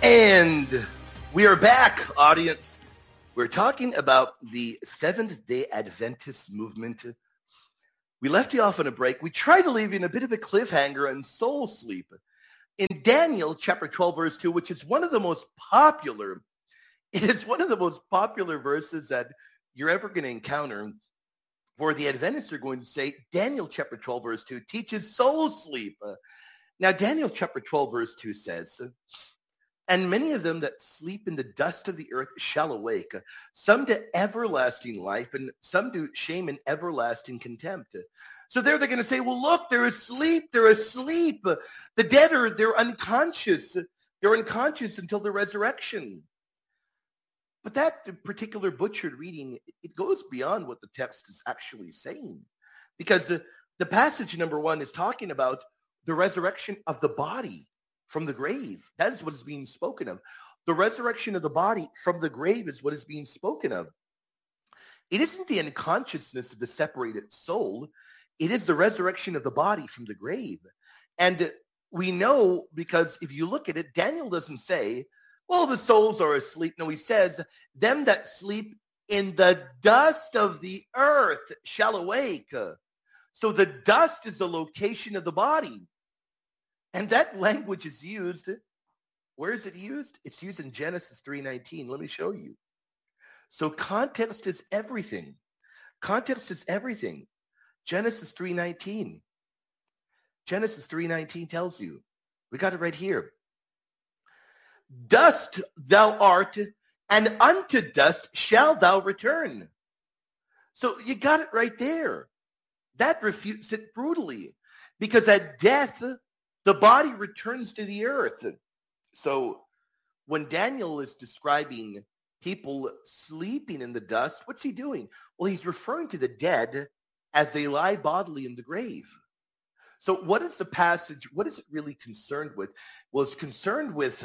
And we are back, audience. We're talking about the Seventh-day Adventist movement. We left you off on a break. We tried to leave you in a bit of a cliffhanger on soul sleep. In Daniel chapter 12, verse 2, which is one of the most popular, it is one of the most popular verses that you're ever going to encounter, where the Adventists are going to say, Daniel chapter 12, verse 2 teaches soul sleep. Now, Daniel chapter 12, verse 2 says, and many of them that sleep in the dust of the earth shall awake, some to everlasting life, and some to shame and everlasting contempt. So there they're going to say, well, look, they're asleep. They're asleep. The dead they're unconscious. They're unconscious until the resurrection. But that particular butchered reading, it goes beyond what the text is actually saying. Because the passage, number one, is talking about the resurrection of the body from the grave. That is what is being spoken of. The resurrection of the body from the grave is what is being spoken of. It isn't the unconsciousness of the separated soul. It is the resurrection of the body from the grave. And we know, because if you look at it, Daniel doesn't say, well, the souls are asleep. No, he says, them that sleep in the dust of the earth shall awake. So the dust is the location of the body. And that language is used. Where is it used? It's used in Genesis 3:19. Let me show you. So context is everything. Context is everything. Genesis 3:19. Genesis 3:19 tells you. We got it right here. Dust thou art, and unto dust shall thou return. So you got it right there. That refutes it brutally. Because at death, the body returns to the earth. So when Daniel is describing people sleeping in the dust, what's he doing? Well, he's referring to the dead as they lie bodily in the grave. So what is the passage? What is it really concerned with? Well, it's concerned with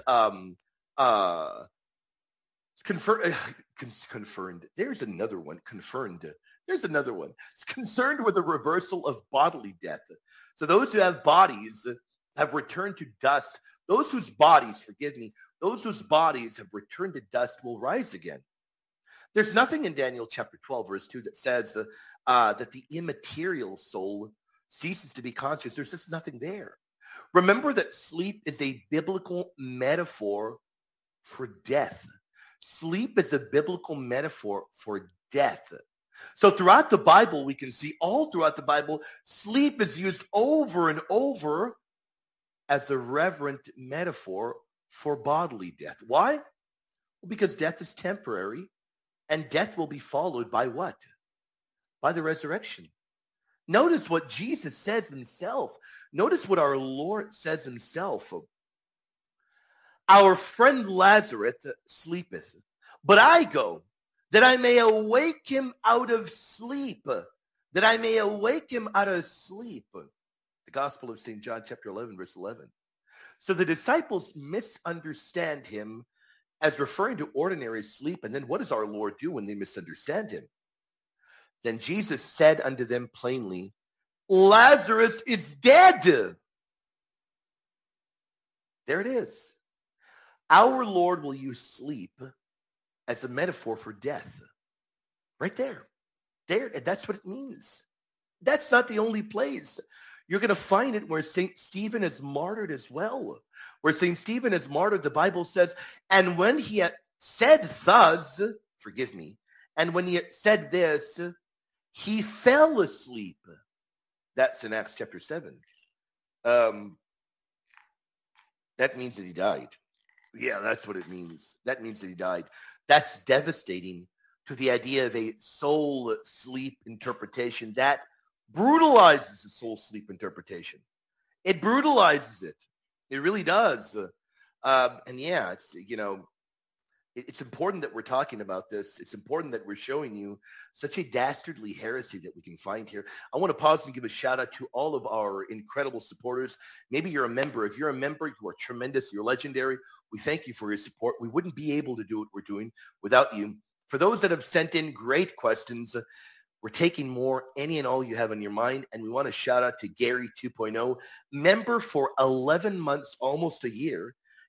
confirmed. There's another one. Confirmed. There's another one. It's concerned with the reversal of bodily death. So those who have bodies have returned to dust. Those whose bodies, those whose bodies have returned to dust will rise again. There's nothing in Daniel chapter 12, verse 2 that says that the immaterial soul ceases to be conscious. There's just nothing there. Remember that sleep is a biblical metaphor for death. Sleep is a biblical metaphor for death. So throughout the Bible, we can see all throughout the Bible, sleep is used over and over as a reverent metaphor for bodily death. Why? Well, because death is temporary, and death will be followed by what? By the resurrection. Notice what Jesus says himself. Notice what our Lord says himself. Our friend Lazarus sleepeth, but I go, that I may awake him out of sleep, that I may awake him out of sleep. The Gospel of St. John, chapter 11, verse 11. So the disciples misunderstand him as referring to ordinary sleep. And then what does our Lord do when they misunderstand him? Then Jesus said unto them plainly, Lazarus is dead. There it is. Our Lord will use sleep as a metaphor for death. Right there. There, that's what it means. That's not the only place. You're going to find it where St. Stephen is martyred as well. Where St. Stephen is martyred, the Bible says, and when he had said thus, and when he had said this, he fell asleep. That's in Acts chapter 7. That means that he died. Yeah, that's what it means. That means that he died. That's devastating to the idea of a soul sleep interpretation. That brutalizes the soul sleep interpretation. It brutalizes it. It really does. And yeah, it's important that we're talking about this. It's important that we're showing you such a dastardly heresy that we can find here. I want to pause and give a shout out to all of our incredible supporters. Maybe you're a member. If you're a member, you are tremendous. You're legendary. We thank you for your support. We wouldn't be able to do what we're doing without you. For those that have sent in great questions, we're taking more, any and all you have on your mind. And we want to shout out to Gary 2.0, member for 11 months, almost a year.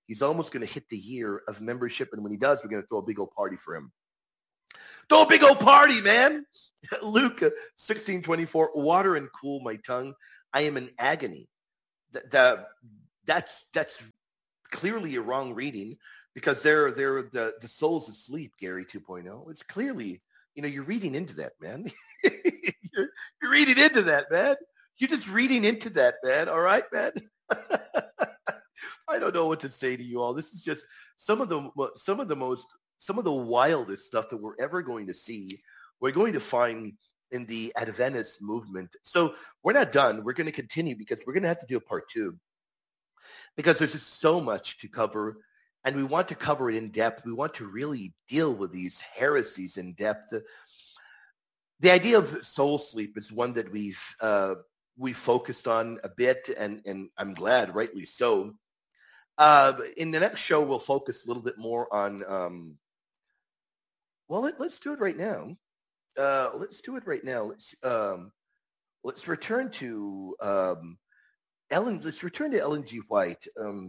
He's almost going to hit the year of membership. And when he does, we're going to throw a big old party for him. Throw a big old party, man. Luke 16:24, water and cool my tongue. I am in agony. That's clearly a wrong reading because they're the soul's asleep, Gary 2.0. It's clearly, you're reading into that, man. you're reading into that, man. You're just reading into that, man. All right, man. I don't know what to say to you all. This is just some of the wildest stuff that we're ever going to see. We're going to find in the Adventist movement. So we're not done. We're going to continue because we're going to have to do a part 2 because there's just so much to cover, and we want to cover it in depth. We want to really deal with these heresies in depth. The idea of soul sleep is one that we've focused on a bit, and I'm glad, rightly so. In the next show, we'll focus a little bit more on, let's do it right now. Let's do it right now. Let's return to Ellen. Let's return to Ellen G. White.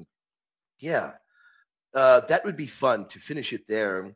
That would be fun to finish it there.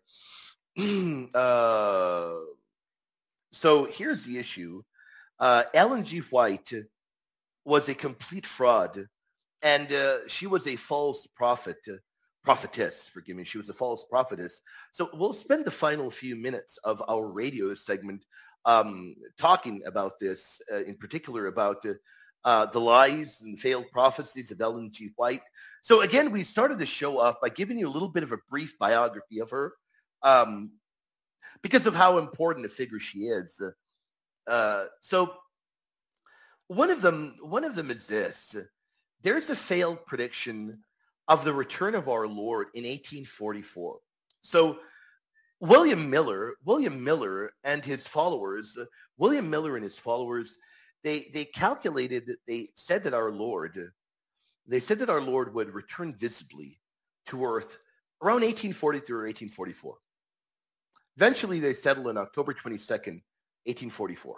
So here's the issue. Ellen G. White was a complete fraud, and she was a false prophetess, forgive me. She was a false prophetess. So we'll spend the final few minutes of our radio segment talking about this, in particular about the lies and failed prophecies of Ellen G. White. So again, we started the show off by giving you a little bit of a brief biography of her because of how important a figure she is. So one of them is this. There's a failed prediction of the return of our Lord in 1844. So William Miller and his followers, they calculated, they said that our Lord would return visibly to earth around 1843 or 1844. Eventually, they settled on October 22nd, 1844.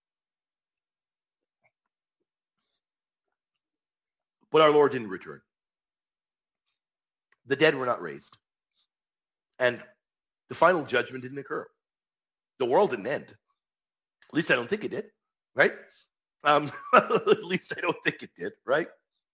But our Lord didn't return. The dead were not raised. And the final judgment didn't occur. The world didn't end. At least I don't think it did, right? At least I don't think it did, right?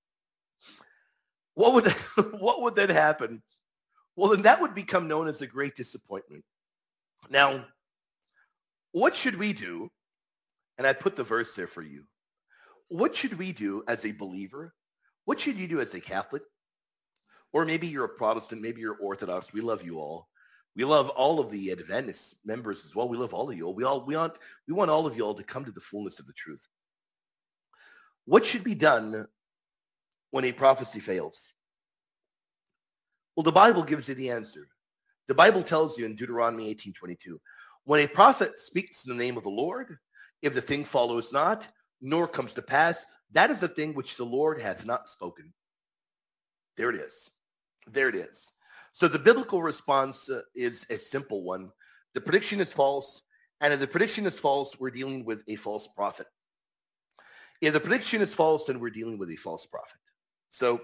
What would then happen? Well, then that would become known as a great disappointment. Now, what should we do? And I put the verse there for you. What should we do as a believer? What should you do as a Catholic? Or maybe you're a Protestant, maybe you're Orthodox. We love you all. We love all of the Adventist members as well. We love all of you all. We want all of you all to come to the fullness of the truth. What should be done when a prophecy fails? Well, the Bible gives you the answer. The Bible tells you in Deuteronomy 18:22, when a prophet speaks in the name of the Lord, if the thing follows not, nor comes to pass, that is the thing which the Lord hath not spoken. There it is. There it is. So the biblical response is a simple one. The prediction is false, and if the prediction is false, we're dealing with a false prophet. If the prediction is false, then we're dealing with a false prophet. So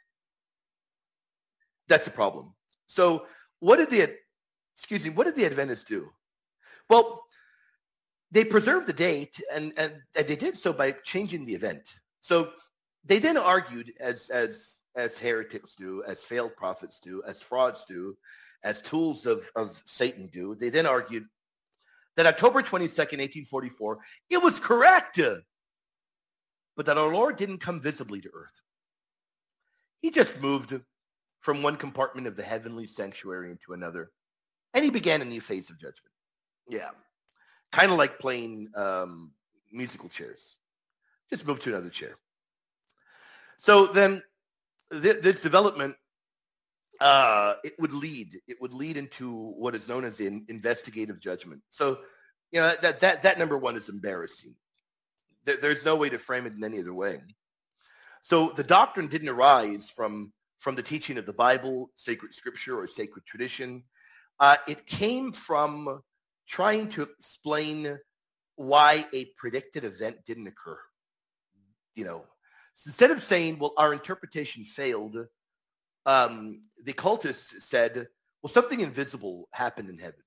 that's the problem. So what did the Adventists do? Well, they preserved the date, and they did so by changing the event. So they then argued, as heretics do, as failed prophets do, as frauds do, as tools of Satan do. They then argued that October 22nd, 1844, it was correct, but that our Lord didn't come visibly to earth. He just moved from one compartment of the heavenly sanctuary into another, and he began a new phase of judgment. Yeah. Kind of like playing musical chairs. Just move to another chair. So then this development, it would lead into what is known as an investigative judgment. So, that number one is embarrassing. There's no way to frame it in any other way. So the doctrine didn't arise from the teaching of the Bible, sacred scripture, or sacred tradition. It came from trying to explain why a predicted event didn't occur. So instead of saying, well, our interpretation failed, the cultists said, well, something invisible happened in heaven.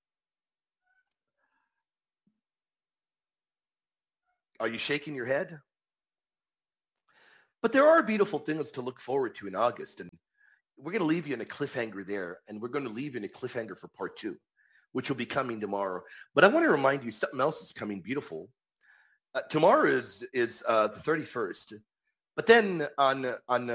Are you shaking your head? But there are beautiful things to look forward to in August, and we're going to leave you in a cliffhanger there, and we're going to leave you in a cliffhanger for part 2, which will be coming tomorrow. But I want to remind you something else is coming beautiful. Tomorrow is the 31st, but then on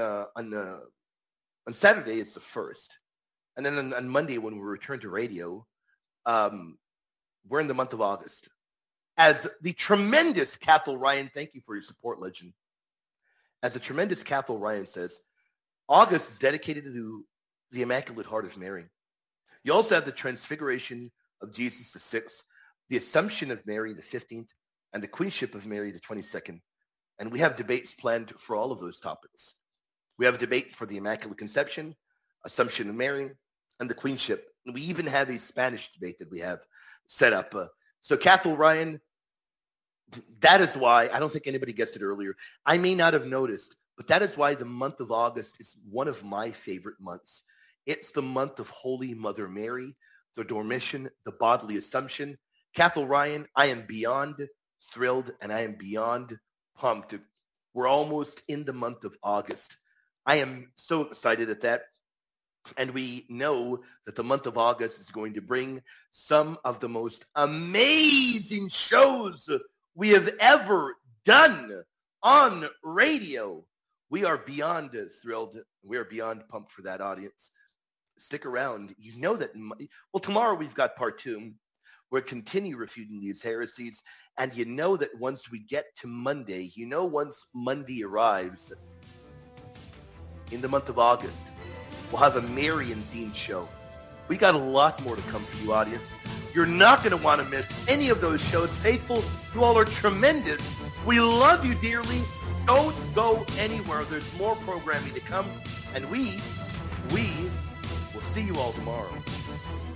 Saturday is the 1st, and then on Monday when we return to radio, we're in the month of August. As the tremendous Cathal Ryan, thank you for your support, legend. As the tremendous Cathal Ryan says, August is dedicated to the Immaculate Heart of Mary. You also have the Transfiguration of Jesus the 6th, the Assumption of Mary the 15th, and the Queenship of Mary the 22nd. And we have debates planned for all of those topics. We have a debate for the Immaculate Conception, Assumption of Mary, and the Queenship. And we even have a Spanish debate that we have set up. So Cathal Ryan, that is why, I don't think anybody guessed it earlier. I may not have noticed, but that is why the month of August is one of my favorite months. It's the month of Holy Mother Mary, the Dormition, the Bodily Assumption. Cathal Ryan, I am beyond thrilled and I am beyond pumped. We're almost in the month of August. I am so excited at that. And we know that the month of August is going to bring some of the most amazing shows we have ever done on radio. We are beyond thrilled. We are beyond pumped for that, audience. Stick around. You know that, well, tomorrow we've got part 2. We'll continue refuting these heresies. And you know that once we get to Monday, once Monday arrives in the month of August, we'll have a Marian-themed show. We got a lot more to come for you, audience. You're not going to want to miss any of those shows. Faithful, you all are tremendous. We love you dearly. Don't go anywhere. There's more programming to come. And we will see you all tomorrow.